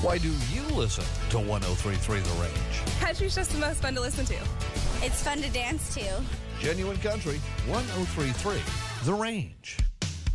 Why do you listen to 103.3 The Range? Country's just the most fun to listen to. It's fun to dance to. Genuine Country, 103.3 The Range.